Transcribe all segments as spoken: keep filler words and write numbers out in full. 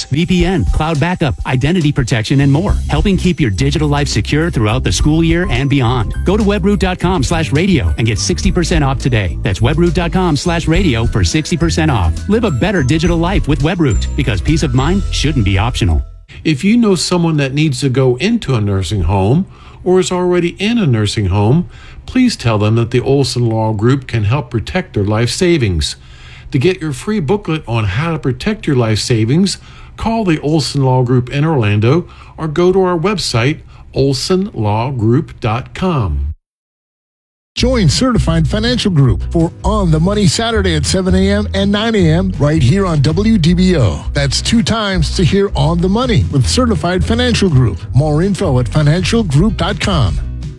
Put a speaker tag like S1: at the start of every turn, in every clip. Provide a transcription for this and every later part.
S1: V P N, cloud backup, identity protection, and more, helping keep your digital life secure throughout the school year and beyond. Go to webroot.com slash radio and get sixty percent off today. That's webroot.com slash radio for sixty percent off. Live a better digital life with Webroot, because peace of mind shouldn't be optional.
S2: If you know someone that needs to go into a nursing home or is already in a nursing home, please tell them that the Olson Law Group can help protect their life savings. To get your free booklet on how to protect your life savings, call the Olson Law Group in Orlando or go to our website, olson law group dot com.
S3: Join Certified Financial Group for On the Money Saturday at seven a.m. and nine a.m. right here on W D B O. That's two times to hear On the Money with Certified Financial Group. More info at financial group dot com.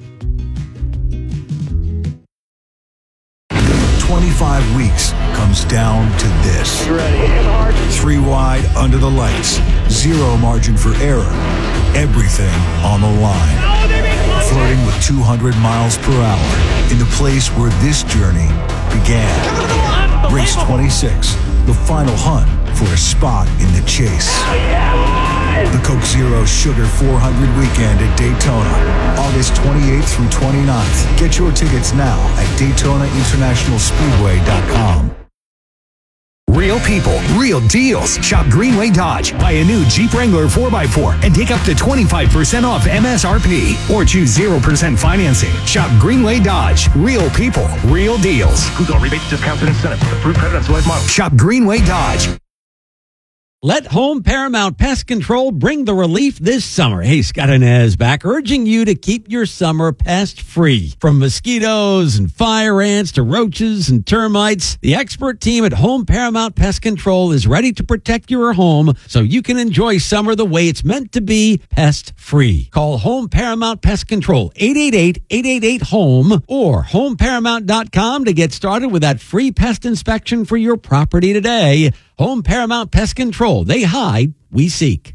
S4: twenty-five weeks comes down to this.
S5: You ready?
S4: Three wide under the lights. Zero margin for error. Everything on the line. Flirting with two hundred miles per hour in the place where this journey began. Race twenty-six, the final hunt for a spot in the chase. The Coke Zero Sugar four hundred weekend at Daytona, August twenty-eighth through twenty-ninth. Get your tickets now at daytona international speedway dot com.
S6: Real people, real deals. Shop Greenway Dodge. Buy a new Jeep Wrangler four by four and take up to twenty-five percent off M S R P. Or choose zero percent financing. Shop Greenway Dodge. Real people, real deals.
S7: Includes all rebates, discounts, and incentives. Approved credit on select models.
S6: Shop Greenway Dodge.
S8: Let Home Paramount Pest Control bring the relief this summer. Hey, Scott Inez back, urging you to keep your summer pest-free. From mosquitoes and fire ants to roaches and termites, the expert team at Home Paramount Pest Control is ready to protect your home so you can enjoy summer the way it's meant to be, pest-free. Call Home Paramount Pest Control, eight eight eight, eight eight eight, HOME, or home paramount dot com to get started with that free pest inspection for your property today. Home Paramount Pest Control. They hide, we seek.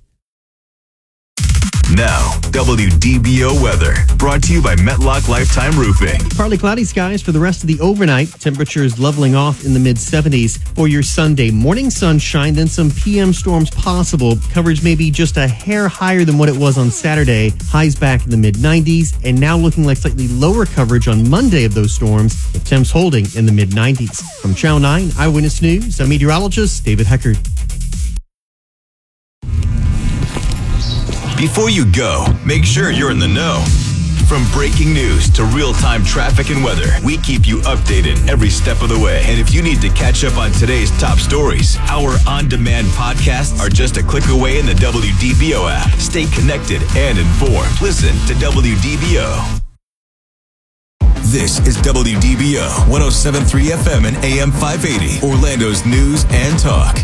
S9: Now, W D B O weather, brought to you by Metlock Lifetime Roofing.
S10: Partly cloudy skies for the rest of the overnight. Temperatures leveling off in the mid seventies. For your Sunday, morning sunshine, then some P M storms possible. Coverage may be just a hair higher than what it was on Saturday. Highs back in the mid nineties, and now looking like slightly lower coverage on Monday of those storms, with temps holding in the mid nineties. From Channel nine Eyewitness News, I'm meteorologist David Heckert.
S9: Before you go, make sure you're in the know. From breaking news to real-time traffic and weather, we keep you updated every step of the way. And if you need to catch up on today's top stories, our on-demand podcasts are just a click away in the W D B O app. Stay connected and informed. Listen to W D B O. This is W D B O, one oh seven point three F M and A M five eighty, Orlando's news and talk.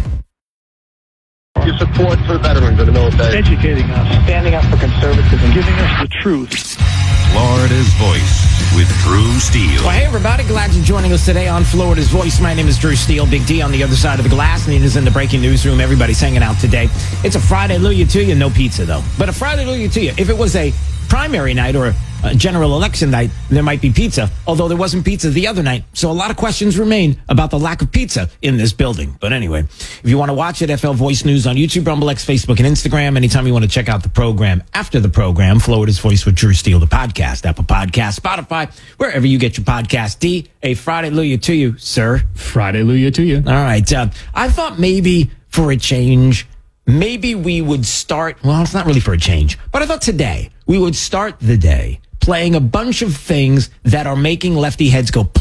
S11: Your support for veterans in the military.
S12: Educating us. Standing up for conservatism. Giving us the truth.
S13: Florida's Voice with Drew Steele.
S14: Well, hey, everybody. Glad you're joining us today on Florida's Voice. My name is Drew Steele. Big D on the other side of the glass. And it is in the breaking newsroom. Everybody's hanging out today. It's a Friday Hallelujah to you. No pizza, though. But a Friday Hallelujah to you. If it was a primary night or a general election night, there might be pizza, although there wasn't pizza the other night. So a lot of questions remain about the lack of pizza in this building. But anyway, if you want to watch it, F L Voice News on YouTube, Rumble X, Facebook, and Instagram. Anytime you want to check out the program after the program, Florida's Voice with Drew Steele, the podcast, Apple Podcast, Spotify, wherever you get your podcast. D, a Friday Hallelujah to you, sir.
S15: Friday Hallelujah to you.
S14: All right. Uh, I thought maybe for a change, maybe we would start, well, it's not really for a change, but I thought today we would start the day playing a bunch of things that are making lefty heads go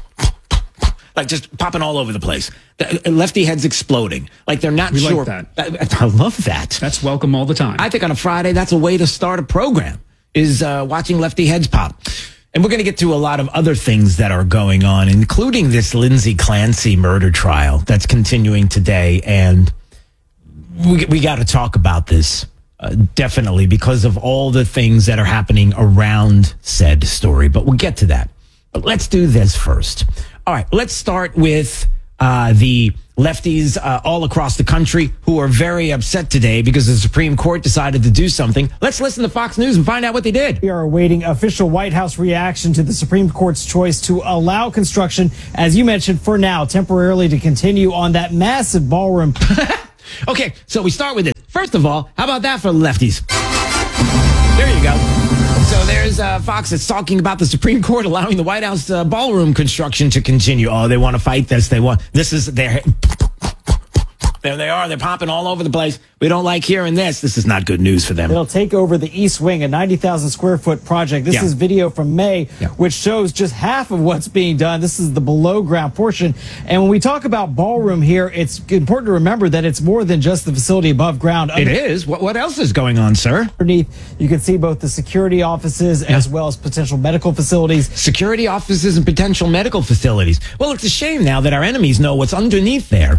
S14: like just popping all over the place. Lefty heads exploding. Like they're not
S15: we
S14: sure.
S15: Like that.
S14: I love that.
S15: That's welcome all the time.
S14: I think on a Friday, that's a way to start a program, is uh, watching lefty heads pop. And we're going to get to a lot of other things that are going on, including this Lindsay Clancy murder trial that's continuing today. And we, we got to talk about this. Uh, definitely, because of all the things that are happening around said story. But we'll get to that. But let's do this first. All right, let's start with uh, the lefties uh, all across the country who are very upset today because the Supreme Court decided to do something. Let's listen to Fox News and find out what they did.
S16: We are awaiting official White House reaction to the Supreme Court's choice to allow construction, as you mentioned, for now, temporarily to continue on that massive ballroom.
S14: Okay, so we start with it. First of all, how about that for lefties? There you go. So there's uh, Fox that's talking about the Supreme Court allowing the White House uh, ballroom construction to continue. Oh, they want to fight this. They want this is their. There they are. They're popping all over the place. We don't like hearing this. This is not good news for them.
S16: It'll take over the East Wing, a ninety thousand square foot project. This
S14: Yeah.
S16: is video from May,
S14: Yeah.
S16: which shows just half of what's being done. This is the below ground portion. And when we talk about ballroom here, it's important to remember that it's more than just the facility above ground.
S14: It is. What, what else is going on, sir?
S16: Underneath, you can see both the security offices as well as potential medical facilities.
S14: Security offices and potential medical facilities. Well, it's a shame now that our enemies know what's underneath there,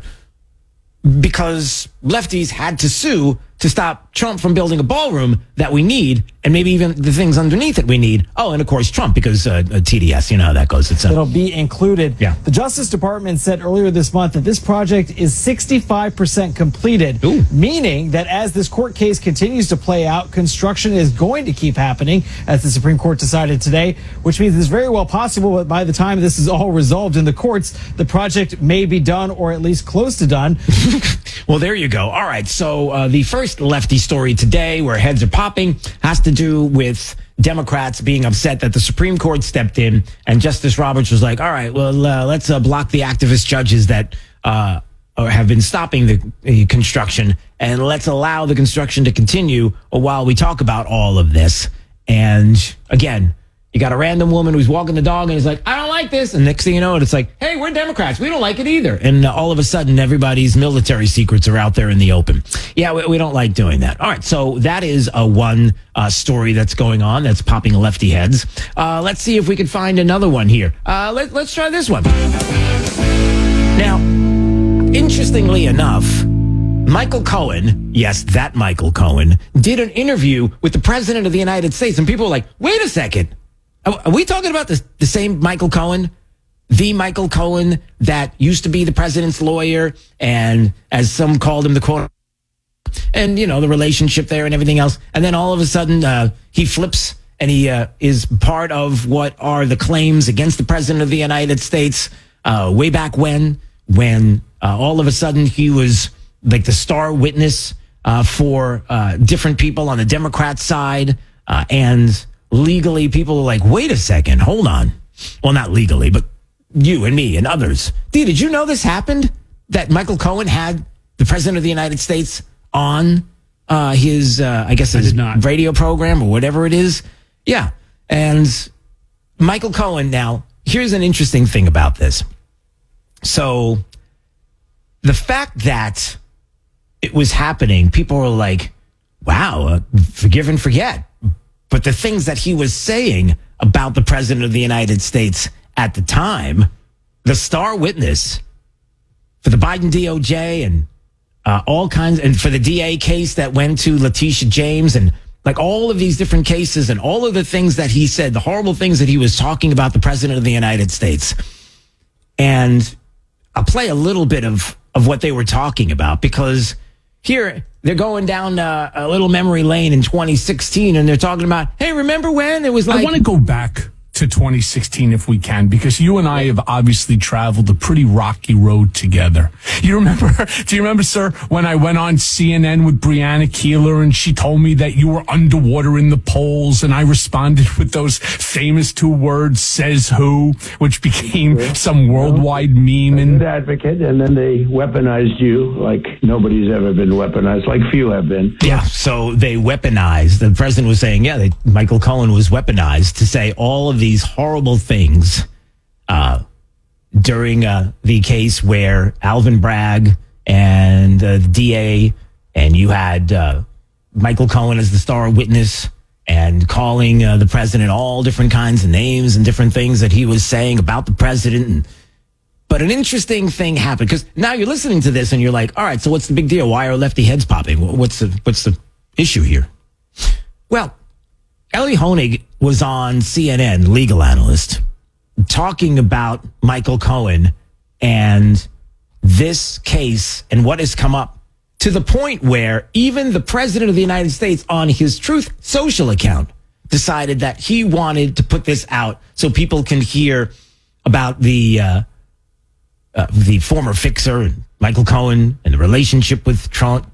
S14: because lefties had to sue to stop Trump from building a ballroom that we need, and maybe even the things underneath it we need. Oh, and of course Trump, because uh, uh, T D S, you know how that goes. It's, uh,
S16: It'll be included.
S14: Yeah.
S16: The Justice Department said earlier this month that this project is sixty-five percent completed,
S14: Ooh.
S16: meaning that as this court case continues to play out, construction is going to keep happening, as the Supreme Court decided today, which means it's very well possible that by the time this is all resolved in the courts, the project may be done or at least close to done.
S14: Well, there you go. All right. So uh, the first lefty story today, where heads are popping, has to do with Democrats being upset that the Supreme Court stepped in, and Justice Roberts was like, all right, well, uh, let's uh, block the activist judges that uh, have been stopping the, the construction, and let's allow the construction to continue while we talk about all of this. And again, you got a random woman who's walking the dog and is like, I don't like this. And next thing you know, it's like, hey, we're Democrats. We don't like it either. And uh, all of a sudden, everybody's military secrets are out there in the open. Yeah, we, we don't like doing that. All right. So that is a one uh, story that's going on that's popping lefty heads. Uh, let's see if we can find another one here. Uh, let, let's try this one. Now, interestingly enough, Michael Cohen, yes, that Michael Cohen, did an interview with the President of the United States. And people were like, wait a second. Are we talking about the, the same Michael Cohen? The Michael Cohen that used to be the president's lawyer, and as some called him, the quote, and, you know, the relationship there and everything else. And then all of a sudden, uh, he flips and he uh, is part of what are the claims against the president of the United States uh, way back when, when uh, all of a sudden he was like the star witness uh, for uh, different people on the Democrat side, uh, and legally, people are like, wait a second, hold on. Well, not legally, but you and me and others. Dee, did you know this happened? That Michael Cohen had the president of the United States on uh, his, uh, I guess, his radio program or whatever it is? Yeah. And Michael Cohen, now, here's an interesting thing about this. So the fact that it was happening, people were like, wow, uh, forgive and forget. But the things that he was saying about the president of the United States at the time, the star witness for the Biden D O J and uh, all kinds, and for the D A case that went to Letitia James, and like all of these different cases and all of the things that he said, the horrible things that he was talking about the president of the United States. And I'll play a little bit of, of what they were talking about, because here they're going down uh, a little memory lane in twenty sixteen, and they're talking about, hey, remember when it was like...
S5: I want to go back to twenty sixteen if we can, because you and I have obviously traveled a pretty rocky road together. You remember, do you remember, sir, when I went on C N N with Breonna Keeler and she told me that you were underwater in the polls, and I responded with those famous two words, says who, which became some worldwide meme.
S17: And good advocate, and then they weaponized you like nobody's ever been weaponized, like few have been.
S14: Yeah, so they weaponized. The president was saying, yeah, they, Michael Cohen was weaponized to say all of these horrible things uh, during uh, the case where Alvin Bragg and uh, the D A, and you had uh, Michael Cohen as the star witness and calling uh, the president all different kinds of names and different things that he was saying about the president. And, but an interesting thing happened, because now you're listening to this and you're like, all right, so what's the big deal? Why are lefty heads popping? What's the, what's the issue here? Well, Ellie Honig was on C N N, legal analyst, talking about Michael Cohen and this case and what has come up, to the point where even the president of the United States on his Truth Social account decided that he wanted to put this out so people can hear about the uh, uh, the former fixer, Michael Cohen, and the relationship with Trump,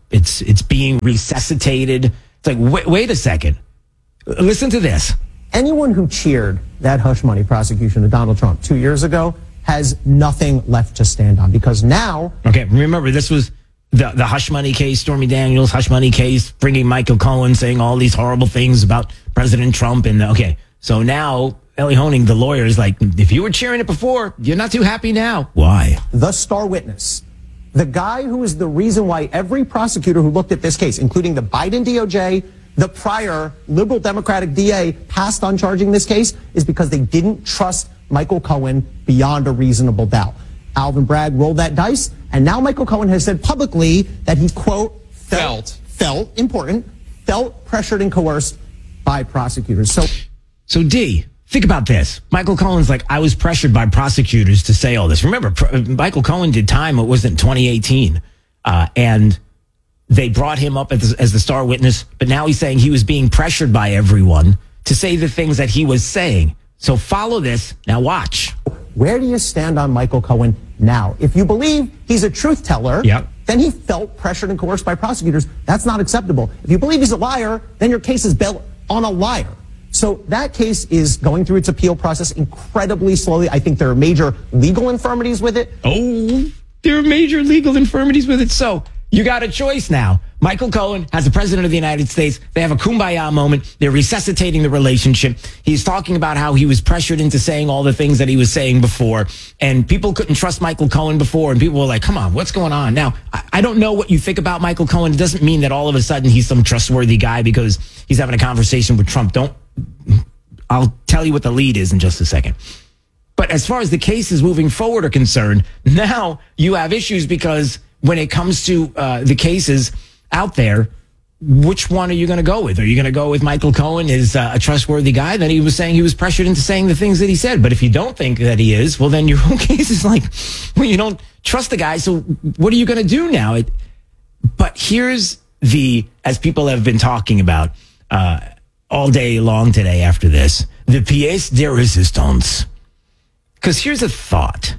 S14: it's it's being resuscitated. It's like, wait, wait a second. Listen to this.
S18: Anyone who cheered that hush money prosecution of Donald Trump two years ago has nothing left to stand on, because now...
S14: Okay, remember, this was the, the hush money case, Stormy Daniels hush money case, bringing Michael Cohen, saying all these horrible things about President Trump. And okay, so now Ellie Honig, the lawyer, is like, if you were cheering it before, you're not too happy now. Why?
S18: The star witness, the guy who is the reason why every prosecutor who looked at this case, including the Biden D O J, the prior liberal Democratic D A, passed on charging this case, is because they didn't trust Michael Cohen beyond a reasonable doubt. Alvin Bragg rolled that dice, and now Michael Cohen has said publicly that he, quote, felt, felt, felt important, felt pressured and coerced by prosecutors. So,
S14: so D, think about this. Michael Cohen's like, I was pressured by prosecutors to say all this. Remember, pr- Michael Cohen did time, it wasn't twenty eighteen, uh, and they brought him up as, as the star witness, but now he's saying he was being pressured by everyone to say the things that he was saying. So follow this. Now watch.
S18: Where do you stand on Michael Cohen now? If you believe he's a truth teller,
S14: yep.
S18: then he felt pressured and coerced by prosecutors. That's not acceptable. If you believe he's a liar, then your case is built on a liar. So that case is going through its appeal process incredibly slowly. I think there are major legal infirmities with it.
S14: Oh, there are major legal infirmities with it. So you got a choice now. Michael Cohen has the president of the United States. They have a kumbaya moment. They're resuscitating the relationship. He's talking about how he was pressured into saying all the things that he was saying before. And people couldn't trust Michael Cohen before. And people were like, come on, what's going on? Now, I, I don't know what you think about Michael Cohen. It doesn't mean that all of a sudden he's some trustworthy guy because he's having a conversation with Trump. Don't, I'll tell you what the lead is in just a second. But as far as the cases moving forward are concerned, now you have issues because when it comes to uh, the cases out there, which one are you going to go with? Are you going to go with Michael Cohen is uh, a trustworthy guy? Then he was saying he was pressured into saying the things that he said. But if you don't think that he is, well, then your whole case is like, well, you don't trust the guy. So what are you going to do now? It, but here's the, as people have been talking about uh, all day long today after this, the pièce de résistance. Because here's a thought.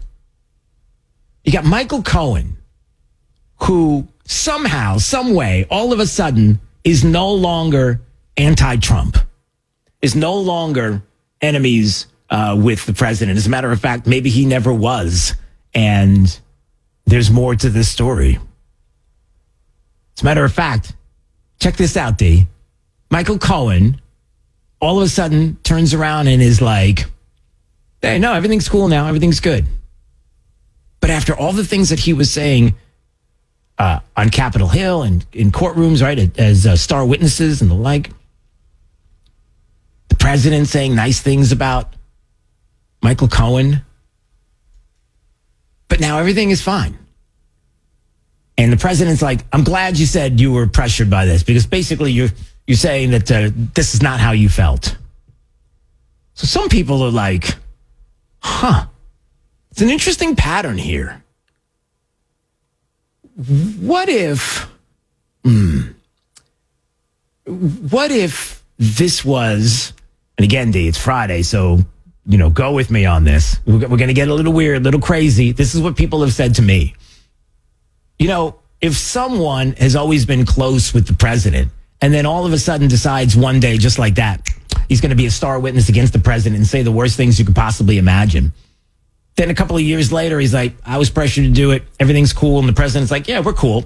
S14: You got Michael Cohen, who somehow, some way, all of a sudden is no longer anti-Trump, is no longer enemies uh, with the president. As a matter of fact, maybe he never was. And there's more to this story. As a matter of fact, check this out, D. Michael Cohen all of a sudden turns around and is like, hey, no, everything's cool now. Everything's good. But after all the things that he was saying Uh, on Capitol Hill and in courtrooms, right, as uh, star witnesses and the like. The president saying nice things about Michael Cohen. But now everything is fine. And the president's like, I'm glad you said you were pressured by this, because basically you're, you're saying that uh, this is not how you felt. So some people are like, huh, it's an interesting pattern here. What if, hmm, what if this was, and again, D, it's Friday, so, you know, go with me on this. We're, we're going to get a little weird, a little crazy. This is what people have said to me. You know, if someone has always been close with the president and then all of a sudden decides one day, just like that, he's going to be a star witness against the president and say the worst things you could possibly imagine. Then a couple of years later, he's like, I was pressured to do it. Everything's cool. And the president's like, yeah, we're cool.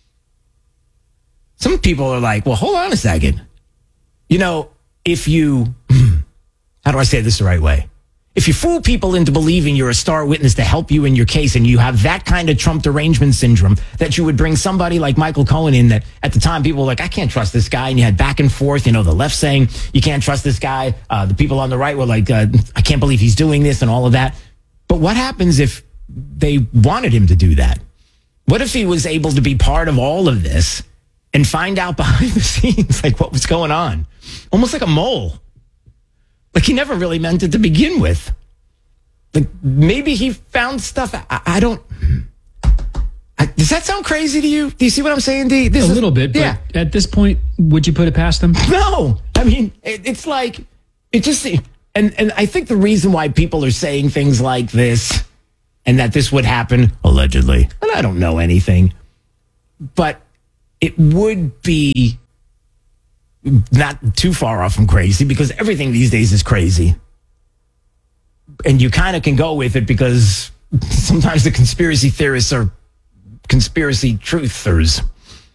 S14: Some people are like, well, hold on a second. You know, if you, how do I say this the right way? If you fool people into believing you're a star witness to help you in your case, and you have that kind of Trump derangement syndrome, that you would bring somebody like Michael Cohen in, that at the time people were like, I can't trust this guy. And you had back and forth, you know, the left saying, you can't trust this guy. Uh, the people on the right were like, uh, I can't believe he's doing this and all of that. But what happens if they wanted him to do that? What if he was able to be part of all of this and find out behind the scenes, like what was going on? Almost like a mole. Like he never really meant it to begin with. Like maybe he found stuff. I, I don't. I, does that sound crazy to you? Do you see what I'm saying, D? This
S15: a
S14: is,
S15: little bit, but
S14: yeah.
S15: At this point, would you put it past them?
S14: No. I mean, it, it's like, it just, and, and I think the reason why people are saying things like this and that this would happen, allegedly, and I don't know anything, but it would be not too far off from crazy because everything these days is crazy. And you kind of can go with it because sometimes the conspiracy theorists are conspiracy truthers.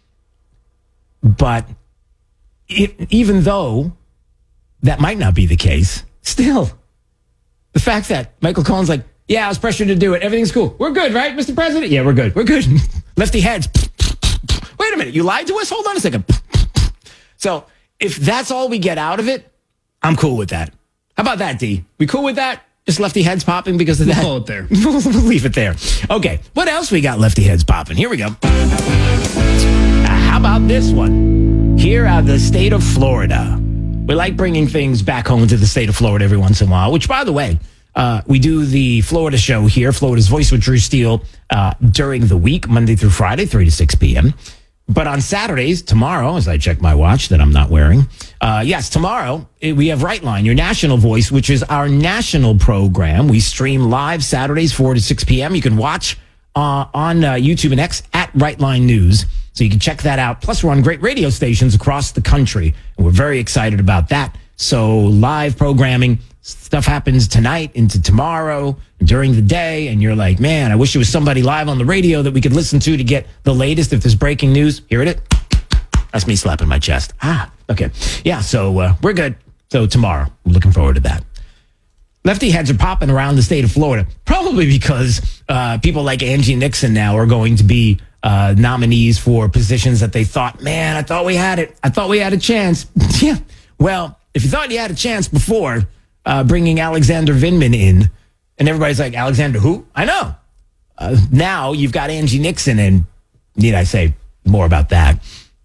S14: But it, even though that might not be the case, still, the fact that Michael Cohen's like, yeah, I was pressured to do it. Everything's cool. We're good, right, Mister President? Yeah, we're good. We're good. Lefty heads. Wait a minute. You lied to us? Hold on a second. So if that's all we get out of it, I'm cool with that. How about that, D? We cool with that? Just lefty heads popping because of that?
S15: We'll hold it there.
S14: We'll leave it there. Okay. What else we got lefty heads popping? Here we go. Uh, how about this one? Here out of the state of Florida. We like bringing things back home to the state of Florida every once in a while, which, by the way, uh, we do the Florida show here, Florida's Voice with Drew Steele, uh, during the week, Monday through Friday, three to six p.m. But on Saturdays, tomorrow, as I check my watch that I'm not wearing, uh, yes, tomorrow, eh, we have Right Line, your national voice, which is our national program. We stream live Saturdays, four to six p.m. You can watch uh, on uh, YouTube and X at Right Line News. So you can check that out. Plus, we're on great radio stations across the country, and we're very excited about that. So live programming, stuff happens tonight into tomorrow during the day, and you're like, man, I wish there was somebody live on the radio that we could listen to to get the latest if there's breaking news. Hear it? That's me slapping my chest. Ah, okay. Yeah, so uh, we're good. So tomorrow, I'm looking forward to that. Lefty heads are popping around the state of Florida, probably because uh, people like Angie Nixon now are going to be uh, nominees for positions that they thought, man, I thought we had it. I thought we had a chance. Yeah. Well, if you thought you had a chance before uh, bringing Alexander Vindman in, and everybody's like, Alexander who? I know. Uh, now you've got Angie Nixon, and need I say more about that?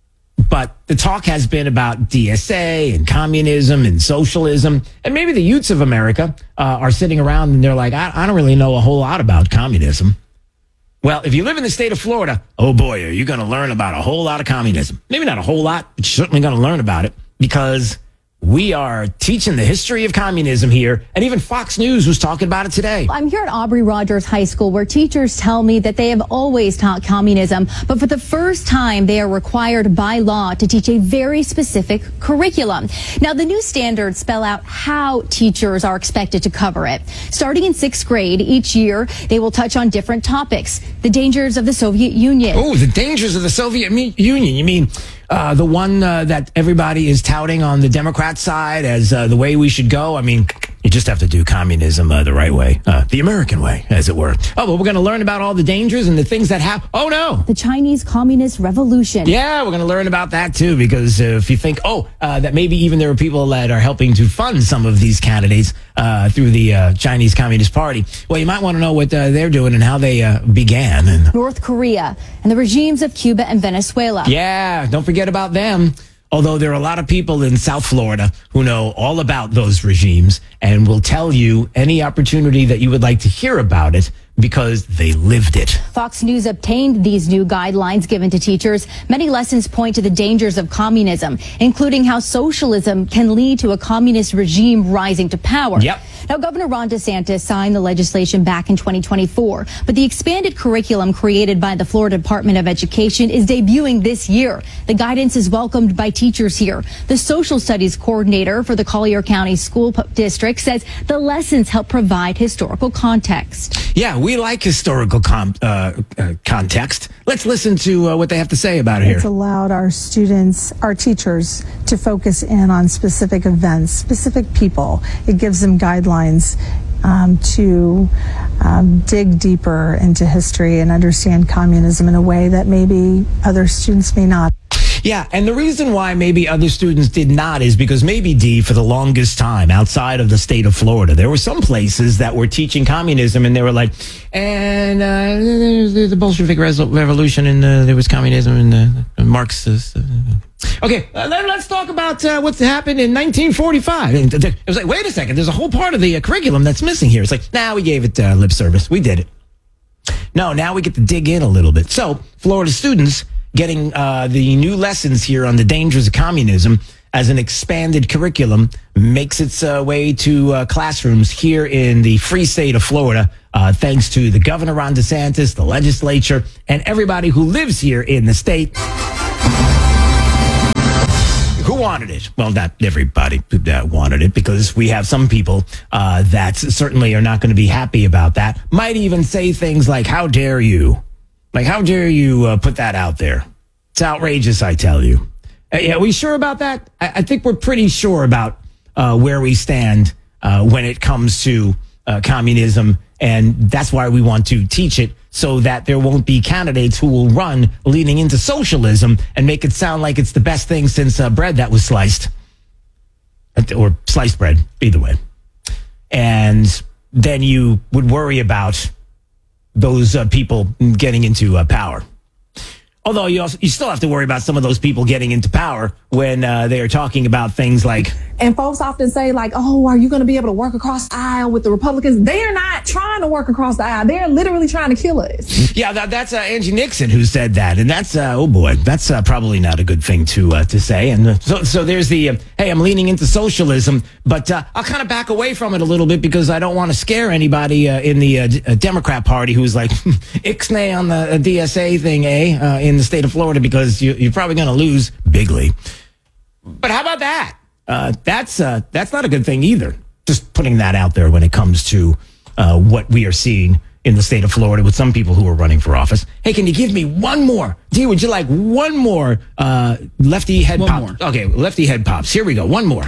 S14: But the talk has been about D S A and communism and socialism. And maybe the youths of America uh, are sitting around and they're like, I, I don't really know a whole lot about communism. Well, if you live in the state of Florida, oh boy, are you going to learn about a whole lot of communism. Maybe not a whole lot, but you're certainly going to learn about it because we are teaching the history of communism here, and even Fox News was talking about it today.
S19: I'm here at Aubrey Rogers High School, where teachers tell me that they have always taught communism, but for the first time, they are required by law to teach a very specific curriculum. Now, the new standards spell out how teachers are expected to cover it. Starting in sixth grade, each year, they will touch on different topics. The dangers of the Soviet Union.
S14: Oh, the dangers of the Soviet Union. You mean Uh, the one uh, that everybody is touting on the Democrat side as uh, the way we should go? I mean, you just have to do communism uh, the right way, uh, the American way, as it were. Oh, but we're going to learn about all the dangers and the things that happen. Oh, no.
S19: The Chinese Communist Revolution.
S14: Yeah, we're going to learn about that, too, because uh, if you think, oh, uh, that maybe even there are people that are helping to fund some of these candidates uh, through the uh, Chinese Communist Party, well, you might want to know what uh, they're doing and how they uh, began. And
S19: North Korea and the regimes of Cuba and Venezuela.
S14: Yeah, don't forget about them. Although there are a lot of people in South Florida who know all about those regimes and will tell you any opportunity that you would like to hear about it because they lived it.
S19: Fox News obtained these new guidelines given to teachers. Many lessons point to the dangers of communism, including how socialism can lead to a communist regime rising to power.
S14: Yep.
S19: Now, Governor Ron DeSantis signed the legislation back in twenty twenty-four, but the expanded curriculum created by the Florida Department of Education is debuting this year. The guidance is welcomed by teachers here. The social studies coordinator for the Collier County School District says the lessons help provide historical context.
S14: Yeah, we like historical com- uh, uh, context. Let's listen to uh, what they have to say about it here.
S20: It's allowed our students, our teachers, to focus in on specific events, specific people. It gives them guidelines um, to um, dig deeper into history and understand communism in a way that maybe other students may not.
S14: Yeah, and the reason why maybe other students did not is because maybe, D, for the longest time outside of the state of Florida, there were some places that were teaching communism and they were like, and uh, the Bolshevik Revolution and uh, there was communism and uh, Marxist. Uh, okay, uh, let, let's talk about uh, what's happened in nineteen forty-five. And it was like, wait a second, there's a whole part of the uh, curriculum that's missing here. It's like, nah, we gave it uh, lip service. We did it. No, now we get to dig in a little bit. So, Florida students getting uh, the new lessons here on the dangers of communism as an expanded curriculum makes its uh, way to uh, classrooms here in the free state of Florida, uh, thanks to the Governor Ron DeSantis, the legislature, and everybody who lives here in the state. Who wanted it? Well, not everybody uh, wanted it, because we have some people uh, that certainly are not going to be happy about that. Might even say things like, how dare you? Like, how dare you uh, put that out there? It's outrageous, I tell you. Uh, yeah, are we sure about that? I, I think we're pretty sure about uh, where we stand uh, when it comes to uh, communism. And that's why we want to teach it, so that there won't be candidates who will run leaning into socialism and make it sound like it's the best thing since uh, bread that was sliced. Or sliced bread, either way. And then you would worry about those uh, people getting into uh, power. Although you also, you still have to worry about some of those people getting into power when uh, they are talking about things like...
S21: And folks often say, like, oh, are you going to be able to work across the aisle with the Republicans? They are not trying to work across the aisle. They're literally trying to kill us.
S14: Yeah, that, that's uh, Angie Nixon who said that. And that's, uh, oh boy, that's uh, probably not a good thing to uh, to say. And uh, so, so there's the, uh, hey, I'm leaning into socialism, but uh, I'll kind of back away from it a little bit because I don't want to scare anybody uh, in the uh, D- uh, Democrat Party who's like, ixnay on the uh, D S A thing, eh, uh, in the state of Florida, because you, you're probably going to lose bigly. But how about that? Uh, that's uh, that's not a good thing either. Just putting that out there when it comes to uh, what we are seeing in the state of Florida with some people who are running for office. Hey, can you give me one more? Dee, would you like one more uh, lefty head
S15: one
S14: pop?
S15: More.
S14: Okay, lefty head pops. Here we go. One more.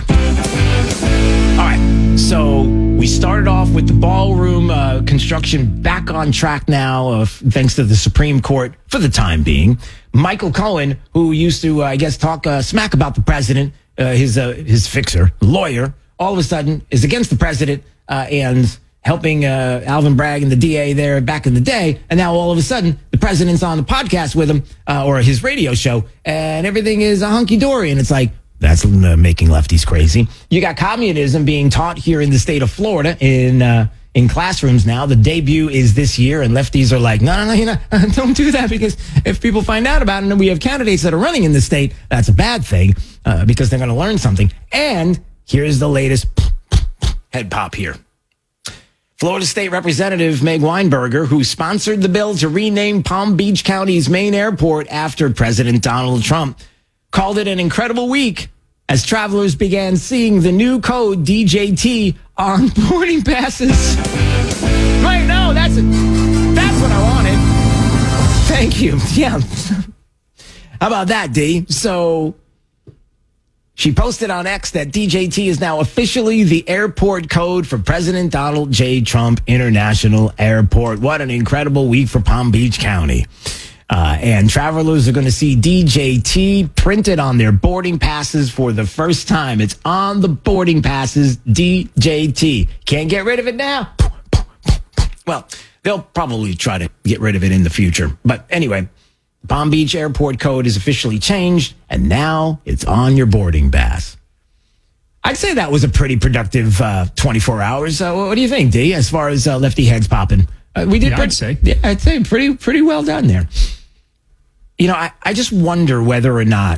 S14: All right. So we started off with the ballroom uh, construction back on track now, uh, thanks to the Supreme Court for the time being. Michael Cohen, who used to, uh, I guess, talk uh, smack about the president, uh, his uh, his fixer, lawyer, all of a sudden is against the president uh, and helping uh, Alvin Bragg and the D A there back in the day. And now all of a sudden, the president's on the podcast with him uh, or his radio show, and everything is a hunky-dory. And it's like, that's uh, making lefties crazy. You got communism being taught here in the state of Florida in uh, in classrooms now. The debut is this year, and lefties are like, no, no, no, you know, don't do that, because if people find out about it and we have candidates that are running in the state, that's a bad thing uh, because they're going to learn something. And here's the latest head pop here. Florida State Representative Meg Weinberger, who sponsored the bill to rename Palm Beach County's main airport after President Donald Trump, called it an incredible week as travelers began seeing the new code D J T on boarding passes. Right, no, that's it. That's what I wanted. Thank you. Yeah. How about that, D? So she posted on X that D J T is now officially the airport code for President Donald J. Trump International Airport. What an incredible week for Palm Beach County. Uh, and travelers are going to see D J T printed on their boarding passes for the first time. It's on the boarding passes, D J T. Can't get rid of it now. Well, they'll probably try to get rid of it in the future. But anyway, Palm Beach Airport code is officially changed, and now it's on your boarding pass. I'd say that was a pretty productive uh, twenty-four hours. Uh, what do you think, D, as far as uh, lefty heads popping? Uh, we did.
S15: Yeah,
S14: pretty,
S15: I'd say.
S14: Yeah, I'd say pretty, pretty well done there. You know, I, I just wonder whether or not,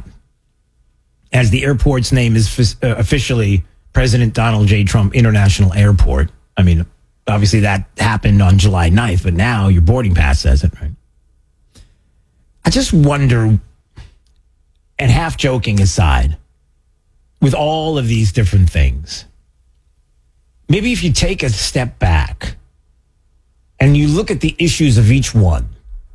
S14: as the airport's name is uh, officially President Donald J. Trump International Airport. I mean, obviously that happened on July ninth, but now your boarding pass says it, right? I just wonder, and half joking aside, with all of these different things, maybe if you take a step back and you look at the issues of each one,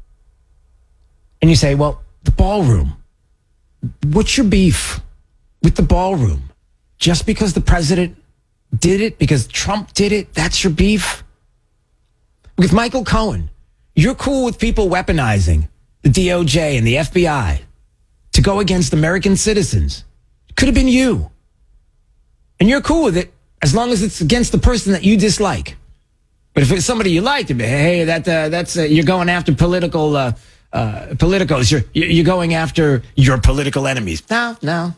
S14: and you say, well, the ballroom, what's your beef with the ballroom? Just because the president did it, because Trump did it, that's your beef? With Michael Cohen, you're cool with people weaponizing the D O J and the F B I to go against American citizens. It could have been you. And you're cool with it as long as it's against the person that you dislike. But if it's somebody you like, to be, hey, that uh, that's uh, you're going after political uh, uh, politicos. You're you're going after your political enemies. No, no.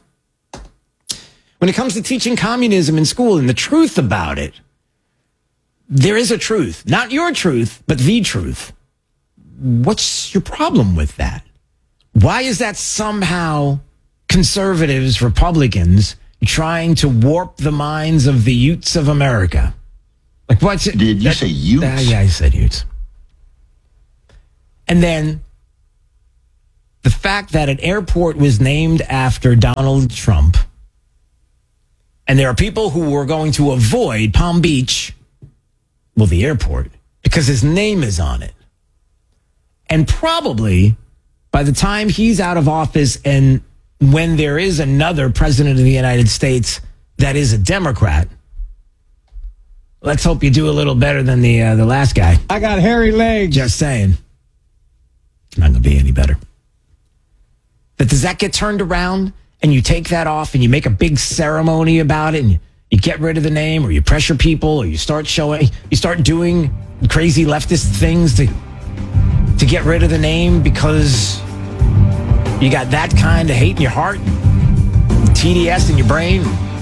S14: When it comes to teaching communism in school and the truth about it, there is a truth, not your truth, but the truth. What's your problem with that? Why is that somehow conservatives, Republicans, trying to warp the minds of the youths of America? Like, what's it?
S22: Did you
S14: that,
S22: say youths?
S14: Uh, yeah, I said youths. And then the fact that an airport was named after Donald Trump, and there are people who are going to avoid Palm Beach, well, the airport, because his name is on it. And probably by the time he's out of office and when there is another president of the United States that is a Democrat, let's hope you do a little better than the uh, the last guy.
S1: I got hairy legs.
S14: Just saying. It's not going to be any better. But does that get turned around and you take that off and you make a big ceremony about it and you, you get rid of the name or you pressure people or you start showing, you start doing crazy leftist things to, to get rid of the name because you got that kind of hate in your heart, T D S in your brain?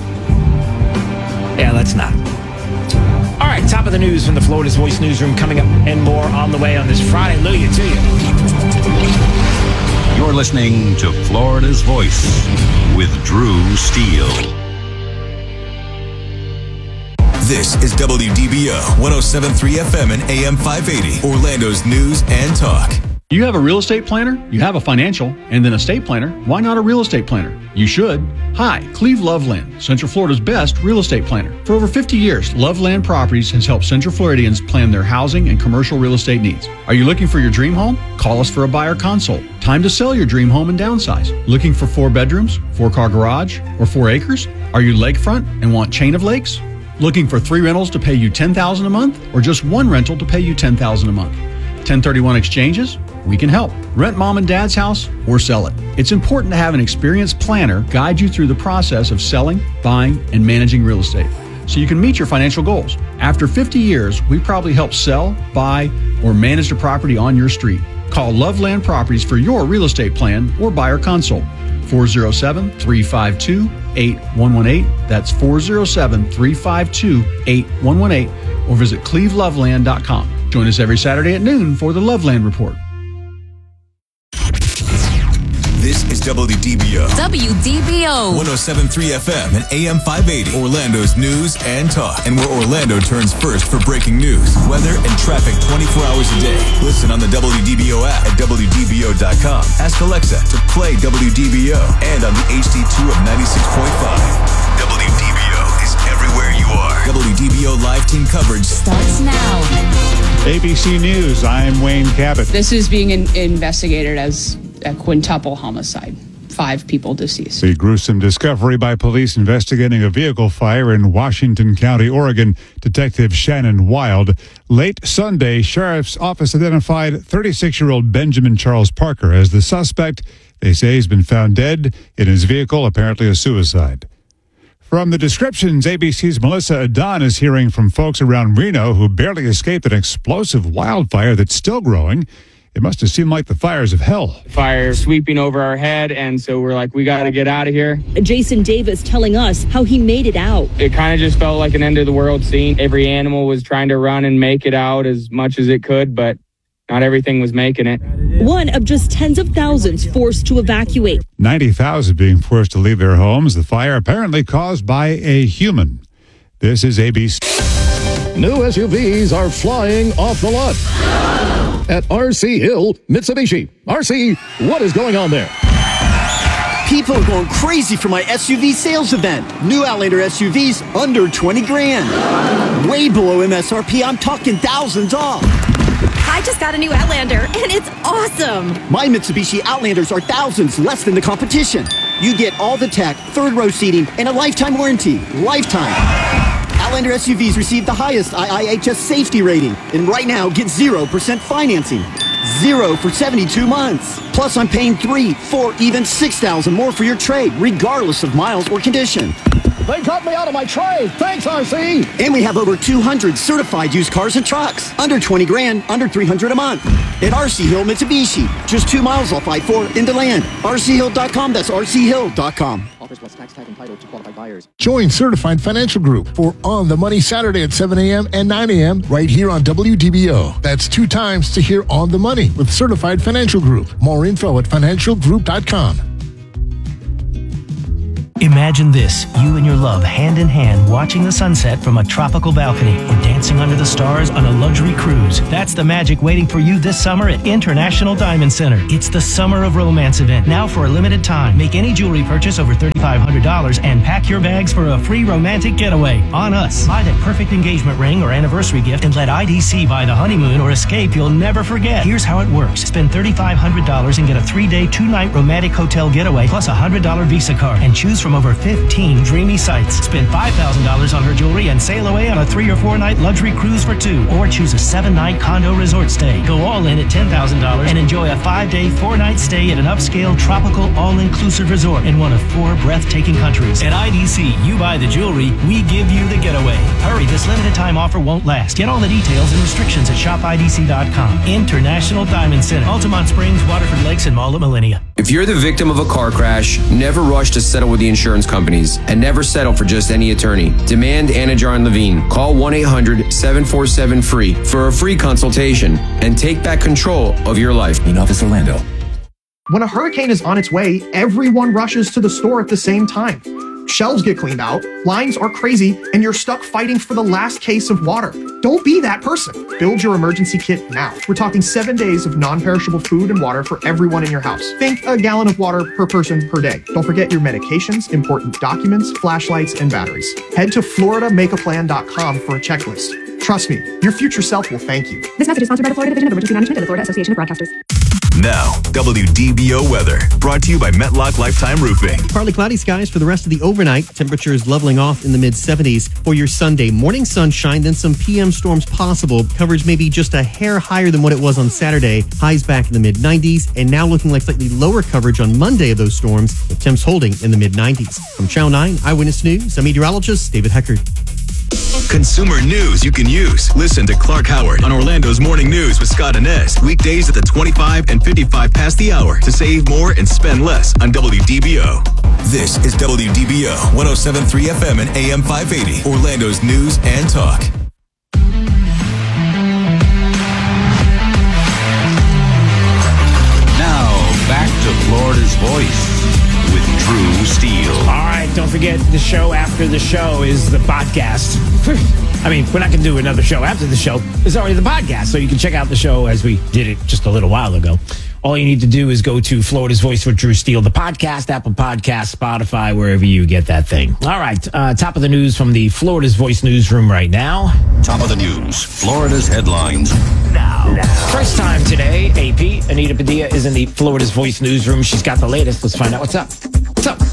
S14: Yeah, let's not. All right, top of the news from the Florida's Voice newsroom coming up and more on the way on this Friday. Hallelujah to you.
S13: You're listening to Florida's Voice with Drew Steele.
S9: This is W D B O one oh seven point three F M and A M five eighty, Orlando's news and talk.
S22: You have a real estate planner, you have a financial, and then a estate planner. Why not a real estate planner? You should. Hi, Cleve Loveland, Central Florida's best real estate planner. For over fifty years, Loveland Properties has helped Central Floridians plan their housing and commercial real estate needs. Are you looking for your dream home? Call us for a buyer consult. Time to sell your dream home and downsize. Looking for four bedrooms, four-car garage, or four acres? Are you lakefront and want chain of lakes? Looking for three rentals to pay you ten thousand dollars a month, or just one rental to pay you ten thousand dollars a month? ten thirty-one exchanges? We can help. Rent mom and dad's house or sell it. It's important to have an experienced planner guide you through the process of selling, buying, and managing real estate so you can meet your financial goals. After fifty years, we probably helped sell, buy, or manage the property on your street. Call Loveland Properties for your real estate plan or buyer consult. four oh seven, three five two, eight one one eight. That's four oh seven, three five two, eight one one eight. Or visit cleve loveland dot com. Join us every Saturday at noon for the Loveland Report.
S9: This is W D B O.
S23: W D B O.
S9: one oh seven point three F M and A M five eighty, Orlando's news and talk. And where Orlando turns first for breaking news, weather, and traffic twenty-four hours a day. Listen on the W D B O app at W D B O dot com. Ask Alexa to play W D B O and on the H D two of ninety-six point five. W D B O is everywhere you are. W D B O live team coverage
S23: starts now.
S24: A B C News, I'm Wayne Cabot.
S25: This is being in- investigated as a quintuple homicide. Five people deceased.
S24: The gruesome discovery by police investigating a vehicle fire in Washington County, Oregon. Detective Shannon Wild. Late Sunday, Sheriff's Office identified thirty-six-year-old Benjamin Charles Parker as the suspect. They say he's been found dead in his vehicle, apparently a suicide. From the descriptions, A B C's Melissa Adon is hearing from folks around Reno who barely escaped an explosive wildfire that's still growing. It must have seemed like the fires of hell.
S26: Fire sweeping over our head, and so we're like, we got to get out of here.
S27: Jason Davis telling us how he made it out.
S26: It kind of just felt like an end of the world scene. Every animal was trying to run and make it out as much as it could, but not everything was making it.
S27: One of just tens of thousands forced to evacuate.
S24: ninety thousand being forced to leave their homes. The fire apparently caused by a human. This is A B C.
S28: New S U Vs are flying off the lot at R C Hill Mitsubishi. R C, what is going on there?
S29: People are going crazy for my S U V sales event. New Outlander S U Vs under twenty grand. Way below M S R P. I'm talking thousands off.
S23: I just got a new Outlander, and it's awesome.
S29: My Mitsubishi Outlanders are thousands less than the competition. You get all the tech, third row seating, and a lifetime warranty. Lifetime. Outlander S U Vs receive the highest I I H S safety rating, and right now get zero percent financing. Zero for seventy-two months. Plus, I'm paying three, four, even six thousand more for your trade, regardless of miles or condition.
S28: They got me out of my trade. Thanks, R C.
S29: And we have over two hundred certified used cars and trucks. Under twenty grand, under three hundred a month. At R C Hill Mitsubishi. Just two miles off I four into land. R C hill dot com. That's R C hill dot com.
S18: Offers plus tax tag entitled to qualified buyers.
S3: Join Certified Financial Group for On the Money Saturday at seven a.m. and nine a.m. right here on W D B O. That's two times to hear On the Money with Certified Financial Group. More info at financial group dot com.
S30: Imagine
S1: Imagine this, you and your love hand in hand watching the sunset from a tropical balcony or dancing under the stars on a luxury cruise. That's the magic waiting for you this summer at International Diamond Center. It's the Summer of Romance event, now for a limited time. Make any jewelry purchase over three thousand five hundred dollars and pack your bags for a free romantic getaway on us. Buy that perfect engagement ring or anniversary gift and let I D C buy the honeymoon or escape you'll never forget. Here's how it works. Spend three thousand five hundred dollars and get a three-day, two-night romantic hotel getaway plus a one hundred dollars Visa card and choose from over fifteen dreamy sites. Spend five thousand dollars on her jewelry and sail away on a three or four night luxury cruise for two. Or choose a seven night condo resort stay. Go all in at ten thousand dollars and enjoy a five day, four night stay at an upscale, tropical, all-inclusive resort in one of four breathtaking countries. At I D C, you buy the jewelry, we give you the getaway. Hurry, this limited time offer won't last. Get all the details and restrictions at shop I D C dot com. International Diamond Center, Altamont Springs, Waterford Lakes, and Mall at Millennia.
S2: If you're the victim of a car crash, never rush to settle with the insurance companies and never settle for just any attorney. Demand Anna Jarn Levine. Call one eight hundred seven four seven free for a free consultation and take back control of your life. In Office Orlando.
S4: When a hurricane is on its way, everyone rushes to the store at the same time. Shelves get cleaned out, lines are crazy, and you're stuck fighting for the last case of water. Don't be that person. Build your emergency kit now. We're talking seven days of non-perishable food and water for everyone in your house. Think a gallon of water per person per day. Don't forget your medications, important documents, flashlights, and batteries. Head to Florida Make A Plan dot com for a checklist. Trust me, your future self will thank you.
S21: This message is sponsored by the Florida Division of Emergency Management and the Florida Association of Broadcasters.
S9: Now, W D B O weather, brought to you by Metlock Lifetime Roofing.
S6: Partly cloudy skies for the rest of the overnight. Temperatures leveling off in the mid seventies for your Sunday. Morning sunshine, then some P M storms possible. Coverage maybe just a hair higher than what it was on Saturday. Highs back in the mid nineties, and now looking like slightly lower coverage on Monday of those storms, with temps holding in the mid nineties. From Channel nine Eyewitness News, I'm meteorologist David Heckard.
S9: Consumer news you can use. Listen to Clark Howard on Orlando's Morning News with Scott Inez. Weekdays at the twenty-five and fifty-five past the hour to save more and spend less on W D B O. This is W D B O one oh seven point three F M and A M five eighty, Orlando's news and talk.
S13: Now, back to Florida's Voice with Drew Steele.
S14: All right, don't forget the show after the show is the podcast. I mean, we're not going to do another show after the show. It's already the podcast, so you can check out the show as we did it just a little while ago. All you need to do is go to Florida's Voice with Drew Steele, the podcast, Apple Podcasts, Spotify, wherever you get that thing. All right, uh, top of the news from the Florida's Voice newsroom right now.
S13: Top of the news, Florida's headlines.
S14: Now. now. First time today, A P, Anita Padilla, is in the Florida's Voice newsroom. She's got the latest. Let's find out what's up. What's up?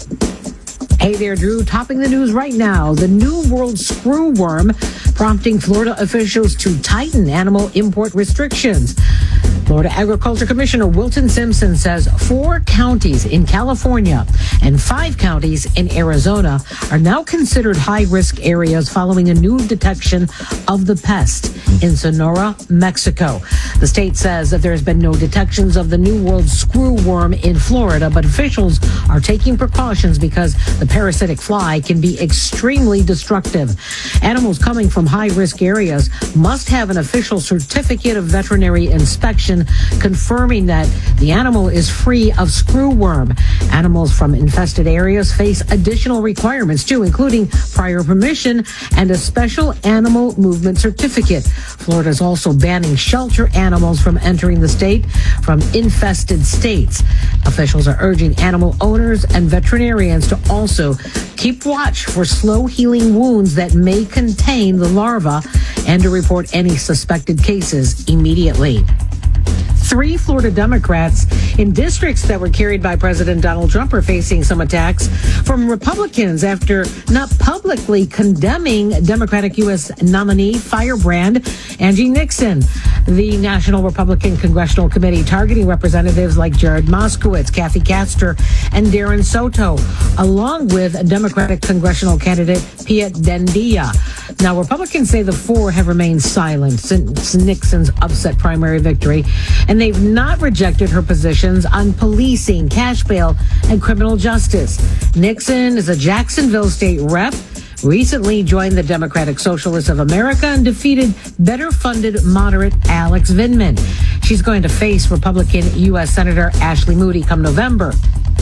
S7: Hey there, Drew. Topping the news right now, the New World screwworm prompting Florida officials to tighten animal import restrictions. Florida Agriculture Commissioner Wilton Simpson says four counties in California and five counties in Arizona are now considered high-risk areas following a new detection of the pest in Sonora, Mexico. The state says that there has been no detections of the New World screwworm in Florida, but officials are taking precautions because the parasitic fly can be extremely destructive. Animals coming from high-risk areas must have an official certificate of veterinary inspection confirming that the animal is free of screwworm. Animals from infested areas face additional requirements too, including prior permission and a special animal movement certificate. Florida is also banning shelter animals from entering the state from infested states. Officials are urging animal owners and veterinarians to also keep watch for slow healing wounds that may contain the larva and to report any suspected cases immediately. Three Florida Democrats in districts that were carried by President Donald Trump are facing some attacks from Republicans after not publicly condemning Democratic U S nominee firebrand Angie Nixon. The National Republican Congressional Committee targeting representatives like Jared Moskowitz, Kathy Castor, and Darren Soto, along with Democratic congressional candidate Pia Dendia. Now, Republicans say the four have remained silent since Nixon's upset primary victory, and they've not rejected her positions on policing, cash bail, and criminal justice. Nixon is a Jacksonville state rep, recently joined the Democratic Socialists of America and defeated better-funded moderate Alex Vindman. She's going to face Republican U S Senator Ashley Moody come November.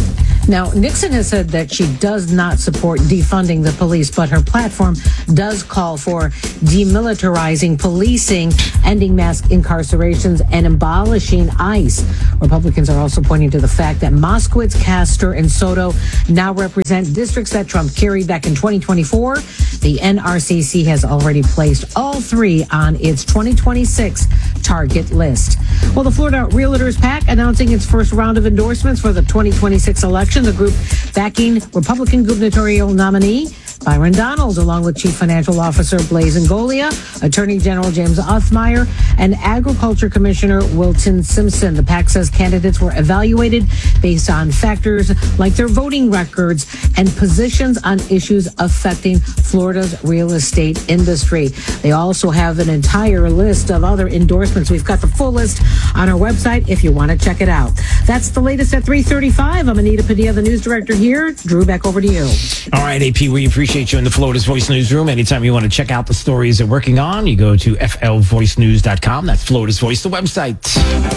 S7: Now, Nixon has said that she does not support defunding the police, but her platform does call for demilitarizing policing, ending mass incarcerations, and abolishing ICE. Republicans are also pointing to the fact that Moskowitz, Castor, and Soto now represent districts that Trump carried back in twenty twenty-four. The N R C C has already placed all three on its twenty twenty-six target list. Well, the Florida Realtors PAC announcing its first round of endorsements for the twenty twenty-six election. The group backing Republican gubernatorial nominee Byron Donalds, along with Chief Financial Officer Blaise Ngolia, Attorney General James Othmeyer, and Agriculture Commissioner Wilton Simpson. The PAC says candidates were evaluated based on factors like their voting records and positions on issues affecting Florida's real estate industry. They also have an entire list of other endorsements. We've got the full list on our website if you want to check it out. That's the latest at three thirty-five. I'm Anita Padilla, the news director here. Drew, back over to you.
S14: All right, A P, we appreciate you in the Florida's Voice newsroom. Anytime you want to check out the stories they're working on, you go to f l voice news dot com. That's Florida's Voice, the website.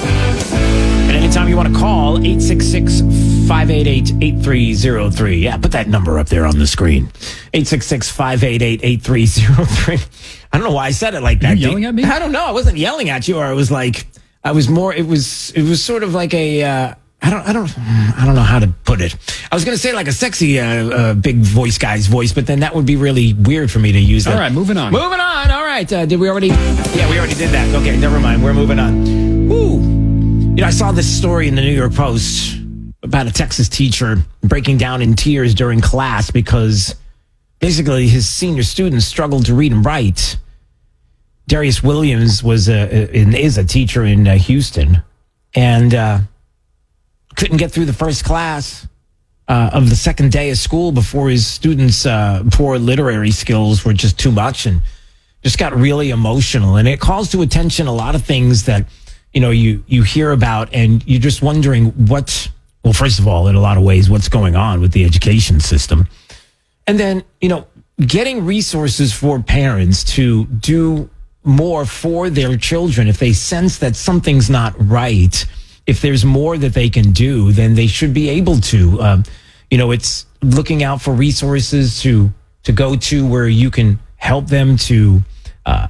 S14: And anytime you want to call, eight six six, five eight eight, eight three zero three. Yeah, put that number up there on the screen. eight six six, five eight eight, eight three zero three. I don't know why I said it like that.
S15: You yelling at me?
S14: I don't know. I wasn't yelling at you, or I was like, I was more, it was, it was sort of like a, uh, I don't, I don't, I don't know how to put it. I was going to say like a sexy, uh, uh, big voice guy's voice, but then that would be really weird for me to use that.
S15: All right, moving on.
S14: Moving on. All right. Uh, did we already? Yeah, we already did that. Okay, never mind. We're moving on. Woo. You know, I saw this story in the New York Post about a Texas teacher breaking down in tears during class because basically his senior students struggled to read and write. Darius Williams was a, is a teacher in uh, Houston, and uh, couldn't get through the first class uh, of the second day of school before his students' uh, poor literary skills were just too much, and just got really emotional. And it calls to attention a lot of things that, you know, you, you hear about, and you're just wondering what, well, first of all, in a lot of ways, what's going on with the education system. And then, you know, getting resources for parents to do more for their children. If they sense that something's not right, if there's more that they can do, then they should be able to. Um, you know, it's looking out for resources to to go to where you can help them to uh,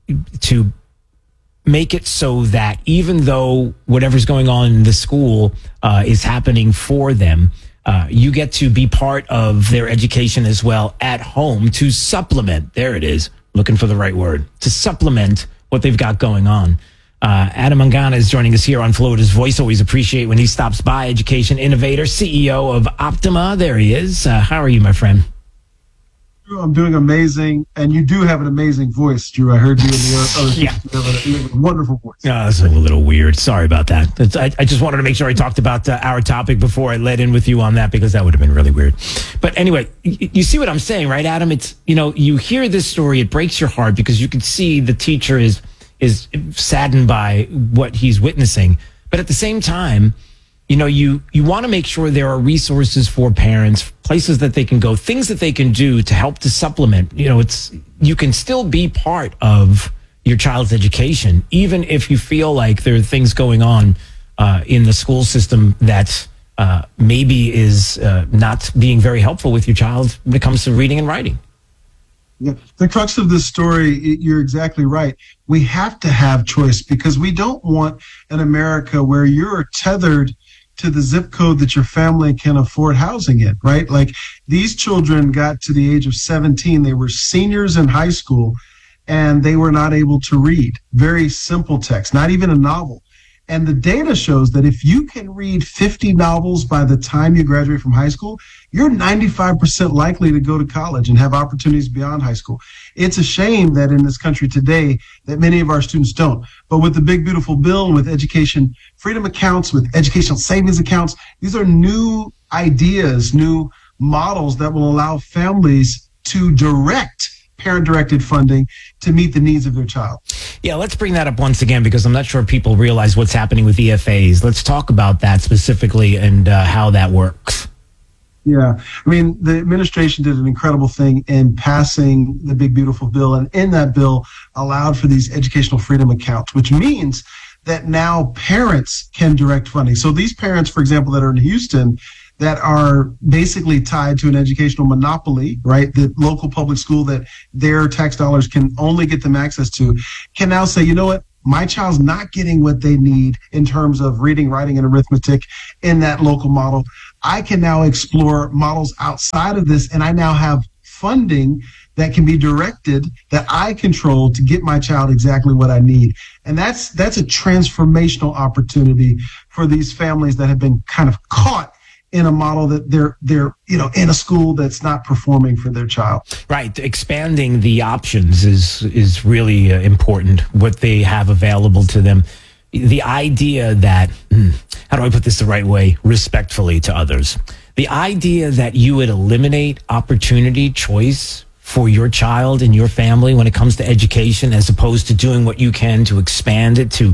S14: to make it so that even though whatever's going on in the school uh, is happening for them, uh, you get to be part of their education as well at home to supplement. There it is. Looking for the right word. To supplement what they've got going on. Uh, Adam Mangana is joining us here on Florida's Voice. Always appreciate when he stops by. Education innovator, C E O of Optima. There he is. Uh, how are you, my friend?
S5: I'm doing amazing, and you do have an amazing voice, Drew. I heard you in the other
S14: yeah.
S5: You have, a, you have a wonderful voice.
S14: Oh, that's a little weird. Sorry about that. That's, I, I just wanted to make sure I talked about uh, our topic before I led in with you on that, because that would have been really weird. But anyway, you, you see what I'm saying, right, Adam? It's, you know, you hear this story, it breaks your heart because you can see the teacher is is saddened by what he's witnessing. But at the same time, you know, you, you want to make sure there are resources for parents, places that they can go, things that they can do to help to supplement. You know, it's, you can still be part of your child's education, even if you feel like there are things going on uh, in the school system that uh, maybe is uh, not being very helpful with your child when it comes to reading and writing.
S5: Yeah. The crux of this story, you're exactly right. We have to have choice because we don't want an America where you're tethered to the zip code that your family can afford housing in, right? Like these children got to the age of seventeen, they were seniors in high school, and they were not able to read very simple text, not even a novel. And the data shows that if you can read fifty novels by the time you graduate from high school, you're ninety-five percent likely to go to college and have opportunities beyond high school. It's a shame that in this country today that many of our students don't. But with the big, beautiful bill, with education freedom accounts, with educational savings accounts, these are new ideas, new models that will allow families to direct parent-directed funding to meet the needs of their child.
S14: Yeah, let's bring that up once again because I'm not sure people realize what's happening with E F As. Let's talk about that specifically and uh, how that works.
S5: Yeah, I mean, the administration did an incredible thing in passing the big, beautiful bill, and in that bill allowed for these educational freedom accounts, which means that now parents can direct funding. So these parents, for example, that are in Houston, that are basically tied to an educational monopoly, right? The local public school that their tax dollars can only get them access to, can now say, you know what? My child's not getting what they need in terms of reading, writing, and arithmetic in that local model. I can now explore models outside of this, and I now have funding that can be directed, that I control to get my child exactly what I need. And that's that's a transformational opportunity for these families that have been kind of caught in a model that they're they're you know in a school that's not performing for their child.
S14: Right, expanding the options is is really uh, important. What they have available to them, the idea that hmm, how do I put this the right way, respectfully to others, the idea that you would eliminate opportunity, choice for your child and your family when it comes to education, as opposed to doing what you can to expand it, to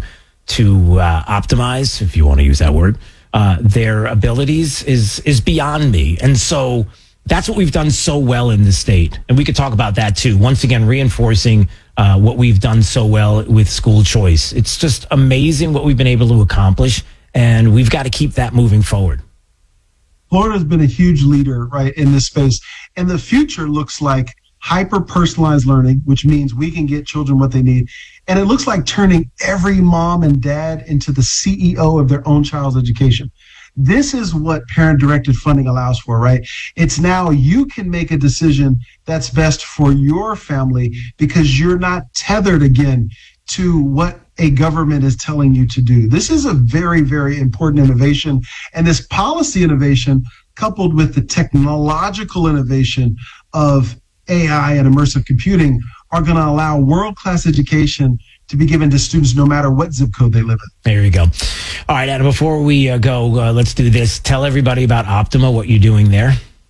S14: to uh, optimize, if you want to use that word, Uh, their abilities is is beyond me. And so that's what we've done so well in the state. And we could talk about that too. Once again, reinforcing uh, what we've done so well with school choice. It's just amazing what we've been able to accomplish. And we've got to keep that moving forward.
S5: Florida has been a huge leader, right, in this space. And the future looks like hyper-personalized learning, which means we can get children what they need. And it looks like turning every mom and dad into the C E O of their own child's education. This is what parent-directed funding allows for, right? It's now you can make a decision that's best for your family because you're not tethered again to what a government is telling you to do. This is a very, very important innovation. And this policy innovation, coupled with the technological innovation of A I and immersive computing, are going to allow world-class education to be given to students no matter what zip code they live in.
S14: There you go. All right, Adam, before we uh, go, uh, let's do this. Tell everybody about Optima, what you're doing there.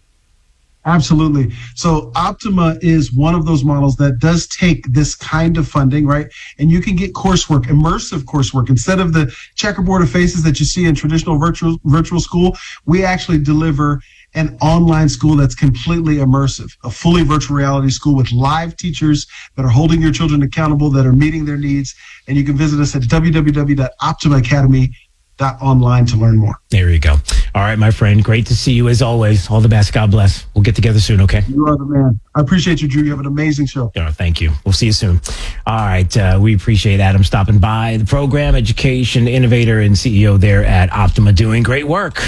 S5: Absolutely. So Optima is one of those models that does take this kind of funding, right? And you can get coursework, immersive coursework. Instead of the checkerboard of faces that you see in traditional virtual virtual school, we actually deliver an online school that's completely immersive, a fully virtual reality school with live teachers that are holding your children accountable, that are meeting their needs. And you can visit us at w w w dot optima academy dot online to learn more.
S14: There you go. All right, my friend. Great to see you as always. All the best. God bless. We'll get together soon, okay?
S5: You are the man. I appreciate you, Drew. You have an amazing show.
S14: Yeah, thank you. We'll see you soon. All right. Uh, we appreciate Adam stopping by. The program, education innovator and C E O there at Optima, doing great work.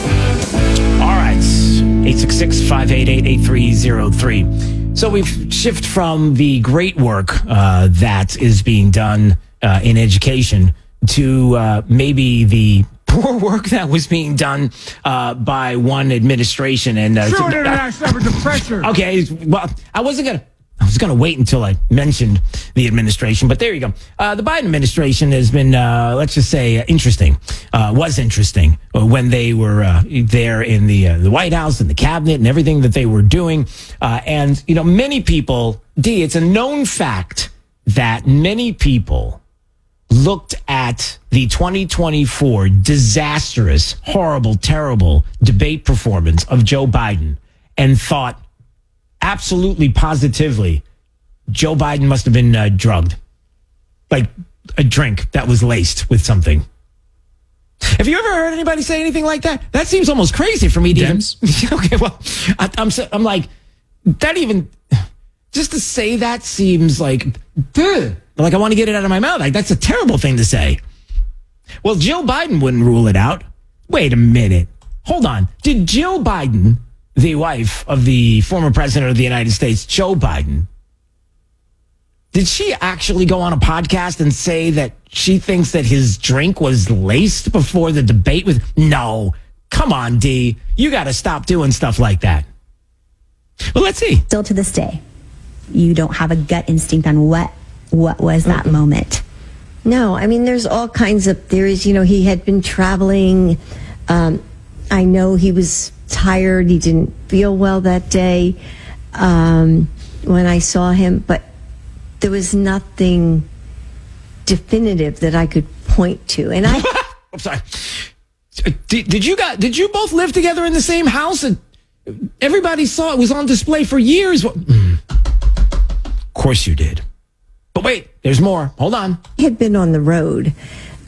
S14: All right. eight six six, five eight eight, eight three zero three. So we've shifted from the great work uh, that is being done uh, in education to uh, maybe the poor work that was being done uh, by one administration. And uh,
S8: True international average of pressure.
S14: Okay, well, I wasn't gonna. I was going to wait until I mentioned the administration, but there you go. Uh, the Biden administration has been, uh, let's just say, uh, interesting. Uh, was interesting uh, when they were uh, there in the uh, the White House and the cabinet and everything that they were doing. Uh, and you know, many people, D, it's a known fact that many people looked at the twenty twenty-four disastrous, horrible, terrible debate performance of Joe Biden and thought, absolutely, positively, Joe Biden must have been uh, drugged. Like a drink that was laced with something. Have you ever heard anybody say anything like that? That seems almost crazy for me to
S15: Dems?
S14: even... Okay, well, I, I'm, I'm like, that even... Just to say that seems like... Duh, like I want to get it out of my mouth. Like, that's a terrible thing to say. Well, Jill Biden wouldn't rule it out. Wait a minute. Hold on. Did Jill Biden, the wife of the former president of the United States, Joe Biden, did she actually go on a podcast and say that she thinks that his drink was laced before the debate with... No. Come on, D. You got to stop doing stuff like that. Well, let's see.
S10: Still to this day, you don't have a gut instinct on what what was that mm-hmm. moment.
S11: No, I mean, there's all kinds of theories. You know, he had been traveling. Um, I know he was tired. He didn't feel well that day um, when I saw him, but there was nothing definitive that I could point to. And I,
S14: I'm sorry. Did, did you guys? Did you both live together in the same house? And everybody saw it was on display for years. Mm. Of course you did. But wait, there's more. Hold on.
S11: He had been on the road